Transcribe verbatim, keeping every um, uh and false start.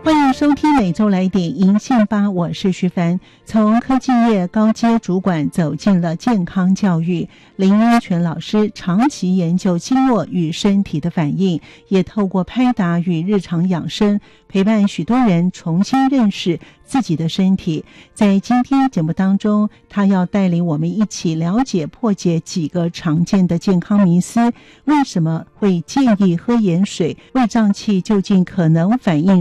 欢迎收听每周来点银杏吧，我是徐凡。从科技业高阶主管走进了健康教育，林英权老师长期研究经络与身体的反应，也透过拍打与日常养生，陪伴许多人重新认识自己的身体。在今天节目当中，他要带领我们一起了解破解几个常见的健康迷思。为什么会建议喝盐水？胃胀气究竟可能反映